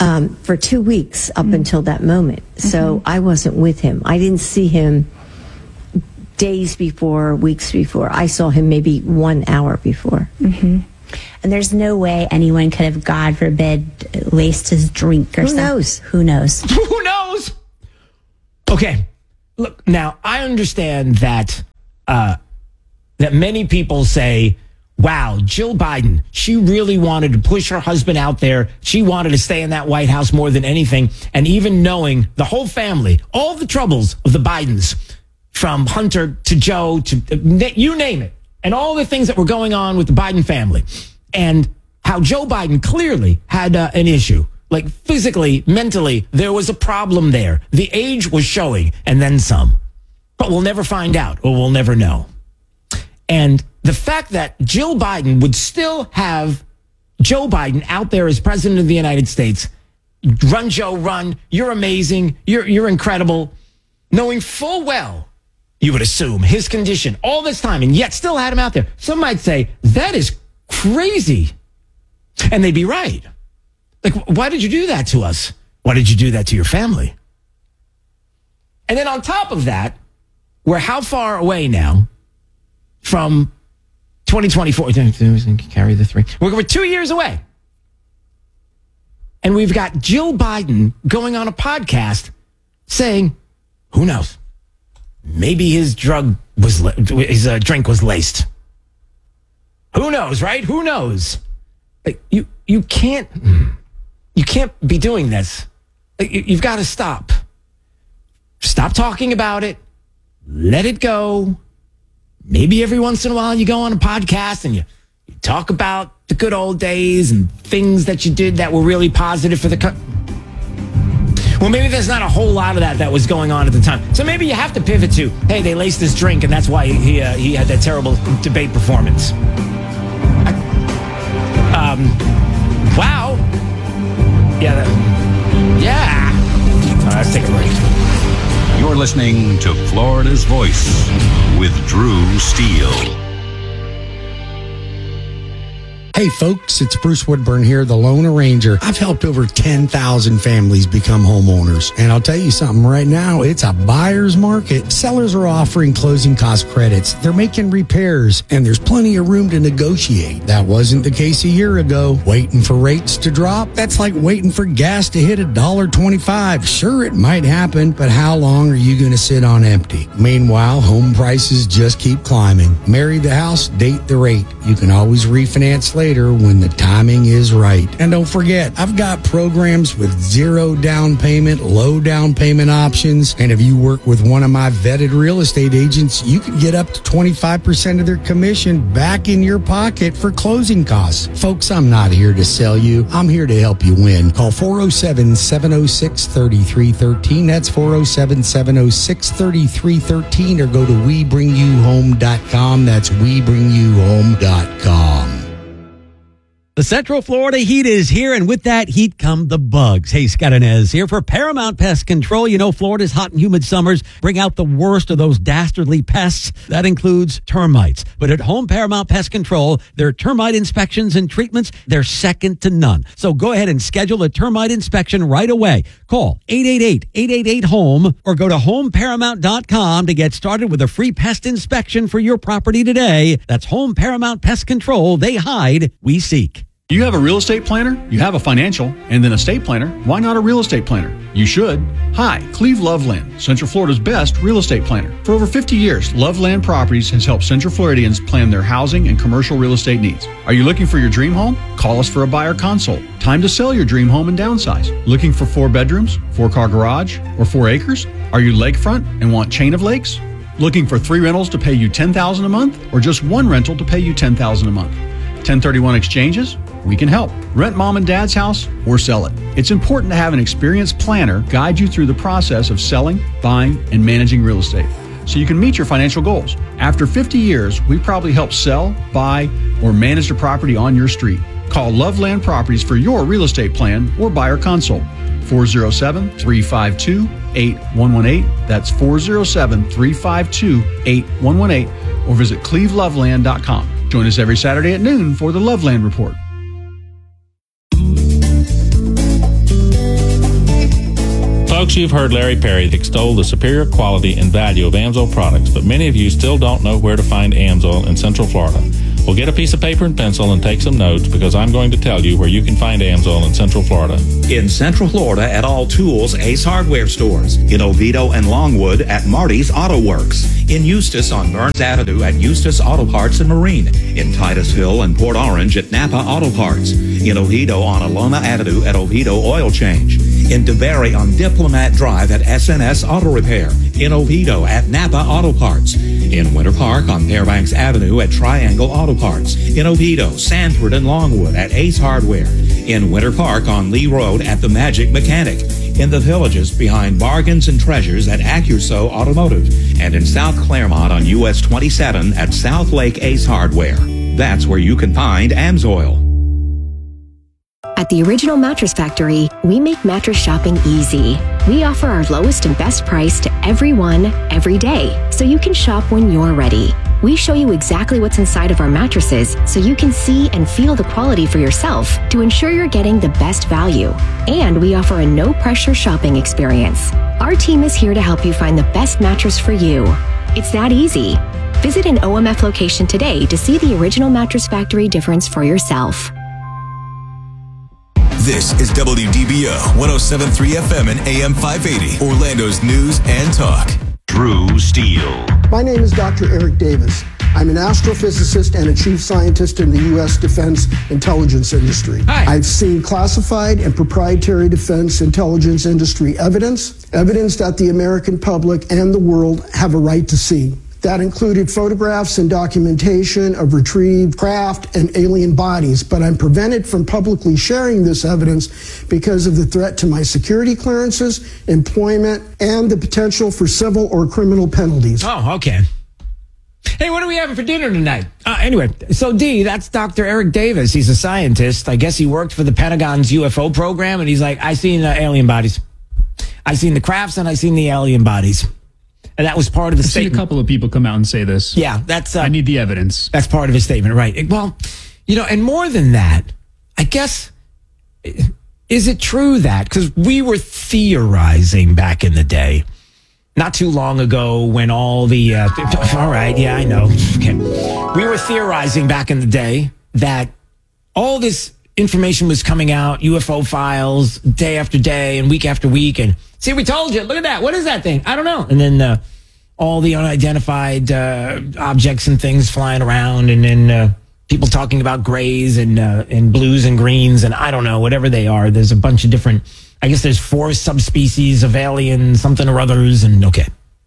S11: um, for two weeks up mm-hmm. until that moment. So mm-hmm. I wasn't with him. I didn't see him days before, weeks before. I saw him maybe one hour before.
S10: Mm-hmm. And there's no way anyone could have, God forbid, laced his drink or
S11: Who
S10: something.
S11: knows?
S10: Who knows?
S14: Who knows? Okay. Look, now, I understand that uh, that many people say, wow, Jill Biden, she really wanted to push her husband out there. She wanted to stay in that White House more than anything. And even knowing the whole family, all the troubles of the Bidens, from Hunter to Joe to you name it, and all the things that were going on with the Biden family, and how Joe Biden clearly had uh, an issue. Like physically, mentally, there was a problem there. The age was showing, and then some. But we'll never find out, or we'll never know. And the fact that Jill Biden would still have Joe Biden out there as president of the United States, run, Joe, run, you're amazing, you're, you're incredible, knowing full well, you would assume, his condition all this time, and yet still had him out there. Some might say, that is crazy. And they'd be right. Like, why did you do that to us? Why did you do that to your family? And then on top of that, we're how far away now from twenty twenty-four? Carry the three. We're, we're two years away. And we've got Jill Biden going on a podcast saying, who knows? Maybe his drug was, his uh, drink was laced. Who knows, right? Who knows? Like, you, you can't, you can't be doing this. Like, you, you've got to stop. Stop talking about it. Let it go. Maybe every once in a while you go on a podcast and you, you talk about the good old days and things that you did that were really positive for the country. Well, maybe there's not a whole lot of that that was going on at the time. So maybe you have to pivot to, hey, they laced his drink, and that's why he uh, he had that terrible debate performance. I, um, wow. Yeah. That, yeah. All right, let's take a break.
S13: You're listening to Florida's Voice with Drew Steele.
S12: Hey folks, it's Bruce Woodburn here, the Lone Arranger. I've helped over ten thousand families become homeowners. And I'll tell you something right now, it's a buyer's market. Sellers are offering closing cost credits. They're making repairs, and there's plenty of room to negotiate. That wasn't the case a year ago. Waiting for rates to drop? That's like waiting for gas to hit one dollar twenty-five. Sure, it might happen, but how long are you going to sit on empty? Meanwhile, home prices just keep climbing. Marry the house, date the rate. You can always refinance later when the timing is right. And don't forget, I've got programs with zero down payment, low down payment options. And if you work with one of my vetted real estate agents, you can get up to twenty-five percent of their commission back in your pocket for closing costs. Folks, I'm not here to sell you. I'm here to help you win. Call four oh seven, seven oh six, three three one three. That's four oh seven, seven oh six, three three one three, or go to we bring you home dot com. That's we bring you home dot com.
S16: The Central Florida heat is here, and with that heat come the bugs. Hey, Scott Inez here for Paramount Pest Control. You know, Florida's hot and humid summers bring out the worst of those dastardly pests. That includes termites. But at Home Paramount Pest Control, their termite inspections and treatments, they're second to none. So go ahead and schedule a termite inspection right away. Call eight eight eight, eight eight eight, HOME or go to home paramount dot com to get started with a free pest inspection for your property today. That's Home Paramount Pest Control. They hide, we seek.
S15: You have a real estate planner, you have a financial, and then a estate planner. Why not a real estate planner? You should. Hi, Cleve Loveland, Central Florida's best real estate planner. For over fifty years, Loveland Properties has helped Central Floridians plan their housing and commercial real estate needs. Are you looking for your dream home? Call us for a buyer consult. Time to sell your dream home and downsize. Looking for four bedrooms, four-car garage, or four acres? Are you lakefront and want chain of lakes? Looking for three rentals to pay you ten thousand dollars a month, or just one rental to pay you ten thousand dollars a month? ten thirty-one exchanges? We can help. Rent mom and dad's house or sell it. It's important to have an experienced planner guide you through the process of selling, buying, and managing real estate so you can meet your financial goals. After fifty years, we probably help sell, buy, or manage a property on your street. Call Loveland Properties for your real estate plan or buyer consult. four oh seven, three five two, eight one one eight. That's four oh seven, three five two, eight one one eight. Or visit cleve loveland dot com. Join us every Saturday at noon for the Loveland Report.
S17: Folks, you've heard Larry Perry extol the superior quality and value of AMSOIL products, but many of you still don't know where to find AMSOIL in Central Florida. Well, get a piece of paper and pencil and take some notes, because I'm going to tell you where you can find AMSOIL in Central Florida.
S19: In Central Florida at all Tools Ace Hardware stores. In Oviedo and Longwood at Marty's Auto Works. In Eustis on Burns Avenue at Eustis Auto Parts and Marine. In Titusville and Port Orange at Napa Auto Parts. In Oviedo on Alona Avenue at Oviedo Oil Change. In DeBerry on Diplomat Drive at S N S Auto Repair. In Oviedo at Napa Auto Parts. In Winter Park on Fairbanks Avenue at Triangle Auto Parts. In Oviedo, Sanford, and Longwood at Ace Hardware. In Winter Park on Lee Road at The Magic Mechanic. In the Villages behind Bargains and Treasures at Accuso Automotive. And in South Claremont on U S twenty-seven at South Lake Ace Hardware. That's where you can find AMSOIL.
S20: At the Original Mattress Factory, we make mattress shopping easy. We offer our lowest and best price to everyone, every day, so you can shop when you're ready. We show you exactly what's inside of our mattresses so you can see and feel the quality for yourself to ensure you're getting the best value. And we offer a no-pressure shopping experience. Our team is here to help you find the best mattress for you. It's that easy. Visit an O M F location today to see the Original Mattress Factory difference for yourself.
S9: This is W D B O one oh seven point three F M and A M five eighty, Orlando's news and talk.
S13: Drew Steele.
S22: My name is Doctor Eric Davis. I'm an astrophysicist and a chief scientist in the U S defense intelligence industry. Hi. I've seen classified and proprietary defense intelligence industry evidence, evidence that the American public and the world have a right to see. That included photographs and documentation of retrieved craft and alien bodies, but I'm prevented from publicly sharing this evidence because of the threat to my security clearances, employment, and the potential for civil or criminal penalties.
S14: Oh, okay. Hey, what are we having for dinner tonight? Uh, anyway, so D, that's Doctor Eric Davis. He's a scientist. I guess he worked for the Pentagon's U F O program, and he's like, I seen uh, alien bodies. I seen the crafts and I seen the alien bodies. And that was part of the
S23: I've
S14: statement.
S23: seen a couple of people come out and say this.
S14: Yeah, that's... Uh,
S23: I need the evidence.
S14: That's part of his statement, right. Well, you know, and more than that, I guess, is it true that, because we were theorizing back in the day, not too long ago when all the... Uh, all right, yeah, I know. Okay. We were theorizing back in the day that all this information was coming out, U F O files, day after day and week after week, and see, we told you, look at that. What is that thing? I don't know. And then uh, all the unidentified uh, objects and things flying around, and then uh, people talking about grays and uh, and blues and greens, and I don't know, whatever they are. There's a bunch of different, I guess there's four subspecies of alien something or others, and okay.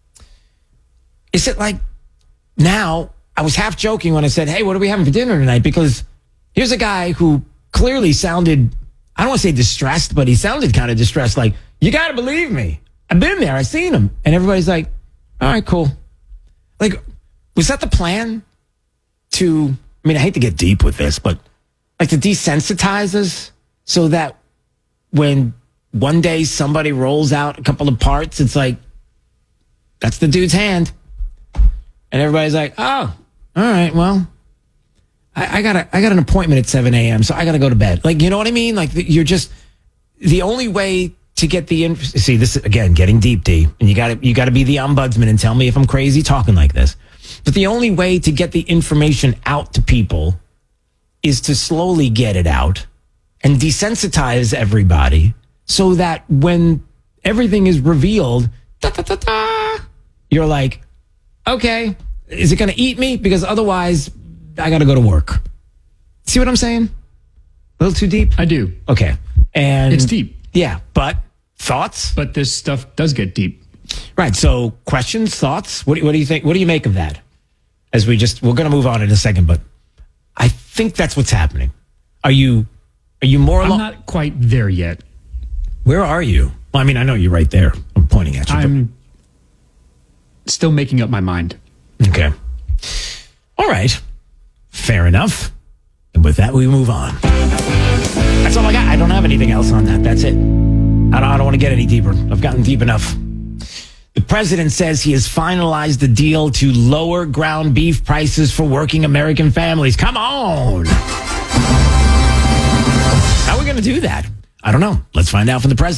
S14: Is it like now, I was half joking when I said, hey, what are we having for dinner tonight? Because here's a guy who clearly sounded, I don't want to say distressed, but he sounded kind of distressed, like, you got to believe me. I've been there. I've seen him. And everybody's like, all right, cool. Like, was that the plan to, I mean, I hate to get deep with this, but like to desensitize us so that when one day somebody rolls out a couple of parts, it's like, that's the dude's hand. And everybody's like, oh, all right, well, I, I got a, I got an appointment at seven a.m., so I got to go to bed. Like, you know what I mean? Like, you're just, the only way to get the inf- see this again, getting deep, D, and you got to you got to be the ombudsman and tell me if I'm crazy talking like this. But the only way to get the information out to people is to slowly get it out and desensitize everybody, so that when everything is revealed, da, da, da, da, you're like, okay, is it going to eat me? Because otherwise, I got to go to work. See what I'm saying? A little too deep?
S23: I do.
S14: Okay, and
S23: it's deep.
S14: Yeah, but thoughts?
S23: But this stuff does get deep.
S14: Right. So questions, thoughts? What do, what do you think? What do you make of that? As we just, we're going to move on in a second, but I think that's what's happening. Are you, are you more?
S23: I'm
S14: lo-
S23: not quite there yet.
S14: Where are you? Well, I mean, I know you're right there. I'm pointing at you.
S23: I'm but... still making up my mind.
S14: Okay. All right. Fair enough. And with that, we move on. That's all I got. I don't have anything else on that. That's it. I don't, I don't want to get any deeper. I've gotten deep enough. The president says he has finalized the deal to lower ground beef prices for working American families. Come on. How are we going to do that? I don't know. Let's find out from the president.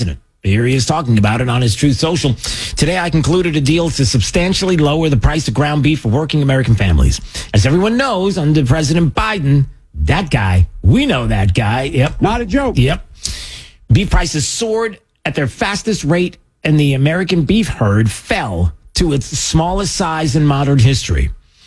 S14: Here he is talking about it on his Truth Social. Today, I concluded a deal to substantially lower the price of ground beef for working American families. As everyone knows, under President Biden, that guy, we know that guy. Yep.
S23: Not a joke.
S14: Yep. Beef prices soared at their fastest rate, and the American beef herd fell to its smallest size in modern history.